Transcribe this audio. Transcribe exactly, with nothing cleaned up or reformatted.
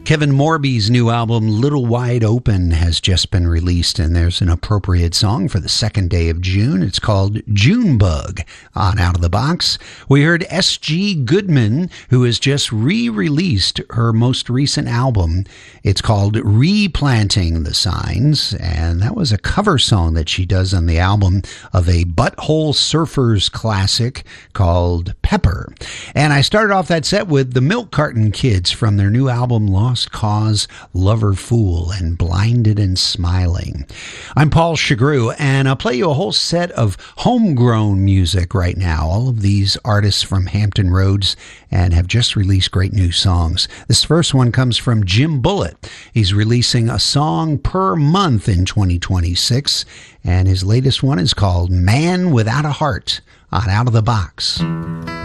Kevin Morby's new album, Little Wide Open, has just been released, and there's an appropriate song for the second day of June. It's called Junebug on Out of the Box. We heard S G Goodman, who has just re-released her most recent album. It's called Replanting the Signs, and that was a cover song that she does on the album of a Butthole Surfers classic called Pepper. And I started off that set with the Milk Carton Kids from their new album, Lost Cause, Lover Fool, and Blinded and Smiling. I'm Paul Chagru, and I'll play you a whole set of homegrown music right now. All of these artists from Hampton Roads and have just released great new songs. This first one comes from Jim Bullitt. He's releasing a song per month in twenty twenty-six, and his latest one is called Man Without a Heart on Out of the Box.